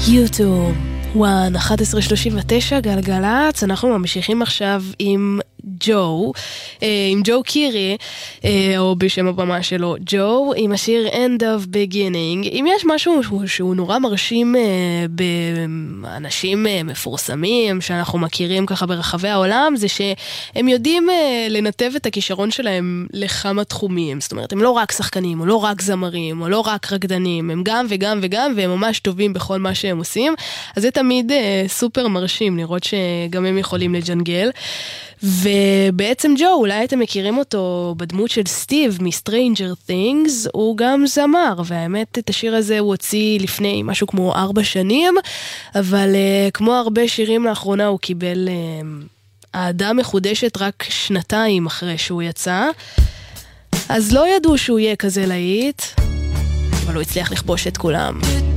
יוטיוב 11:39 גלגלץ. אנחנו ממשיכים עכשיו עם ג'ו קירי, או בשם הבמה שלו ג'ו, עם השיר End of Beginning. אם יש משהו שהוא נורא מרשים באנשים מפורסמים שאנחנו מכירים ככה ברחבי העולם, זה שהם יודעים לנתב את הכישרון שלהם לכמה תחומים. זאת אומרת, הם לא רק שחקנים, או לא רק זמרים, או לא רק רקדנים, הם גם וגם וגם, והם ממש טובים בכל מה שהם עושים. אז זה תמיד סופר מרשים לראות שגם הם יכולים לג'נגל. ובעצם ג'ו, אולי אתם מכירים אותו בדמות של סטיב מ-Stranger Things, הוא גם זמר, והאמת את השיר הזה הוא הוציא לפני משהו כמו 4 שנים, אבל כמו הרבה שירים לאחרונה הוא קיבל אהדה מחודשת רק 2 אחרי שהוא יצא, אז לא ידעו שהוא יהיה כזה להיט, אבל הוא הצליח לכבוש את כולם.